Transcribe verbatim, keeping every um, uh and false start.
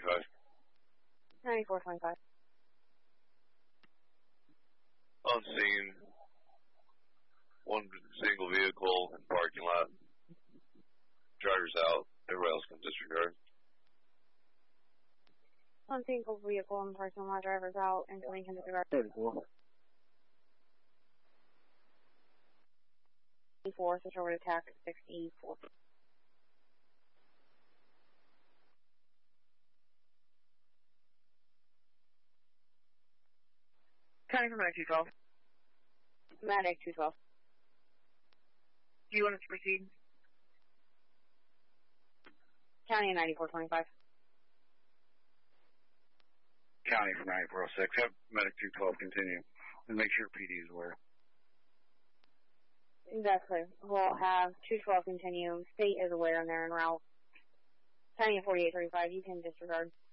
twenty-five. ninety-four twenty-five. On scene. One single vehicle in parking lot. Driver's out. Everybody else can disregard. One single vehicle in parking lot. Driver's out. And twenty can disregard. thirty-four. Four, switch over to attack sixty-four. County for Medic two twelve. Medic two twelve. Do you want us to proceed? County ninety-four twenty-five. County for ninety-four oh six. Have Medic two twelve continue. And make sure P D is aware. That's clear. We'll have two twelve continue. State is aware and they're en route. County forty-eight thirty-five, you can disregard.